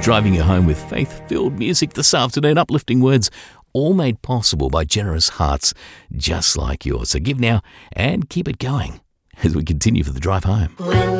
Driving you home with faith-filled music this afternoon, uplifting words, all made possible by generous hearts just like yours. So give now and keep it going as we continue for the drive home.